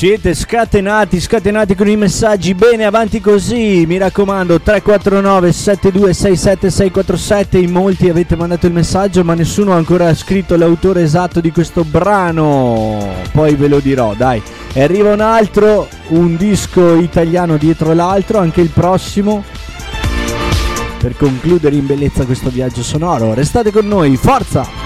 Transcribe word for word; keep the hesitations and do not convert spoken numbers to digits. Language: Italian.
Siete scatenati, scatenati con i messaggi, bene, avanti così, mi raccomando. Tre quattro nove sette due sei sette sei quattro sette, in molti avete mandato il messaggio ma nessuno ha ancora scritto l'autore esatto di questo brano, poi ve lo dirò, dai. E arriva un altro, un disco italiano dietro l'altro, anche il prossimo, per concludere in bellezza questo viaggio sonoro. Restate con noi, forza!